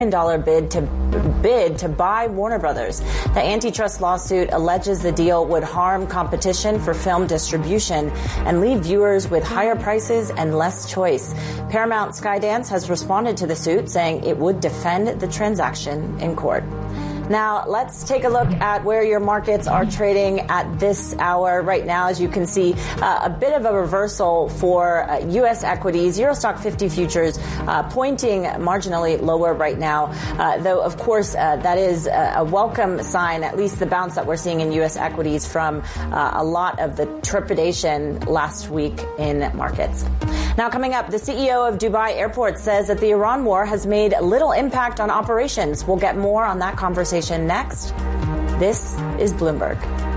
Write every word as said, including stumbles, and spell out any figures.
dollar bid to bid to buy Warner Brothers. The antitrust lawsuit alleges the deal would harm competition for film distribution and leave viewers with higher prices and less choice. Paramount Skydance has responded to the suit, saying it would defend the transaction in court. Now, let's take a look at where your markets are trading at this hour. Right now, as you can see, uh, a bit of a reversal for uh, U S equities. Euro Stock fifty futures uh, pointing marginally lower right now, uh, though, of course, uh, that is a, a welcome sign, at least the bounce that we're seeing in U S equities from uh, a lot of the trepidation last week in markets. Now, coming up, the C E O of Dubai Airport says that the Iran war has made little impact on operations. We'll get more on that conversation next. This is Bloomberg.